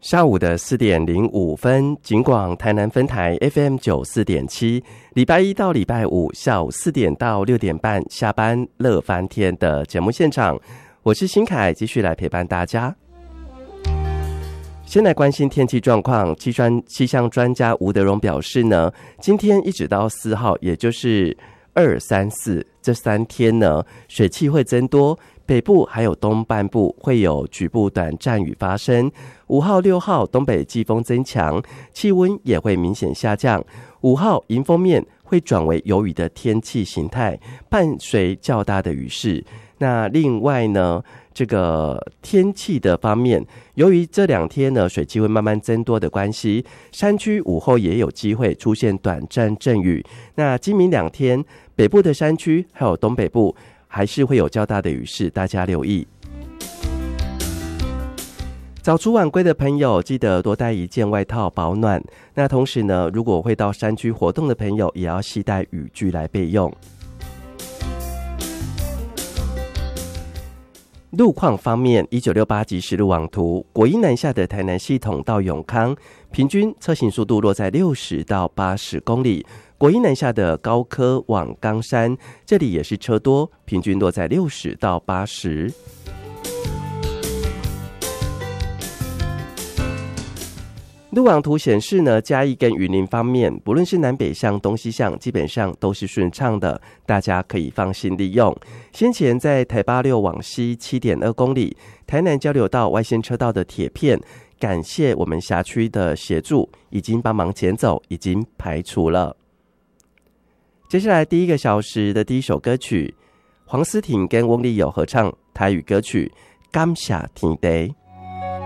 下午的4点05分，警广台南分台 FM 94.7，礼拜一到礼拜五下午4点到6点半下班乐翻天的节目现场，我是新凯，继续来陪伴大家。先来关心天气状况，气象专家吴德荣表示呢，今天一直到4号，也就是2、3、4这3天呢，水汽会增多，北部还有东半部会有局部短暂雨发生。5号、6号东北季风增强，气温也会明显下降。5号迎风面会转为有雨的天气形态，伴随较大的雨势。那另外呢，这个天气的方面，由于这2天呢水汽会慢慢增多的关系，山区午后也有机会出现短暂阵雨。那今明2天，北部的山区还有东北部还是会有较大的雨势，大家留意。早出晚归的朋友，记得多带一件外套保暖。那同时呢，如果会到山区活动的朋友，也要携带雨具来备用。路况方面，1968即时路网图，国一南下的台南系统到永康，平均车行速度落在60到80公里。国一南下的高科往冈山，这里也是车多，平均落在60到80。路网图显示呢，嘉义跟云林方面，不论是南北向、东西向，基本上都是顺畅的，大家可以放心利用。先前在台86往西 7.2 公里，台南交流道外线车道的铁片，感谢我们辖区的协助，已经帮忙捡走，已经排除了。接下来第1个小时的第一首歌曲，黄思婷跟翁立友合唱台语歌曲《感谢天地》。